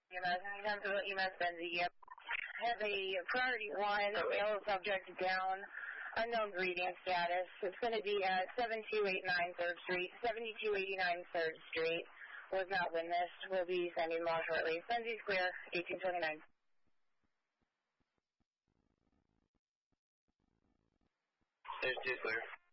EMS, EMS Benzie. Have a priority 1, male subject down, unknown breathing status. It's going to be at 7289 3rd Street. 7289 3rd Street. Was not witnessed. We'll be sending them off shortly. Benzie's clear, 1829. 32 clear.